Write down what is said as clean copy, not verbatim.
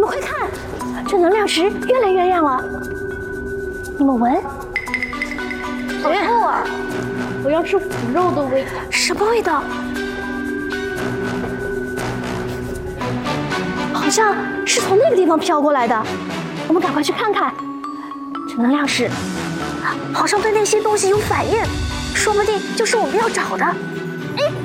们快看，这能量石越来越亮了。你们闻， 好臭啊！我要吃腐肉的味道。 什么味道？好像是从那个地方飘过来的。我们赶快去看看。这能量石好像对那些东西有反应，说不定就是我们要找的。